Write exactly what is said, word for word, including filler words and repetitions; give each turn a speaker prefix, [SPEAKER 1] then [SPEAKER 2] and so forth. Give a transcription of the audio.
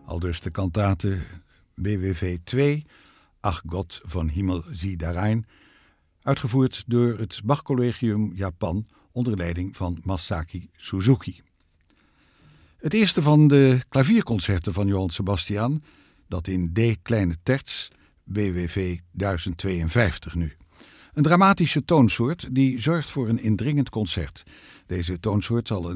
[SPEAKER 1] Aldus de kantate B W V twee, Ach Gott von Himmel sieh darein, uitgevoerd door het Bach Collegium Japan onder leiding van Masaki Suzuki. Het eerste van de klavierconcerten van Johann Sebastian, dat in D kleine terts, B W V duizend tweeënvijftig nu. Een dramatische toonsoort die zorgt voor een indringend concert. Deze toonsoort zal een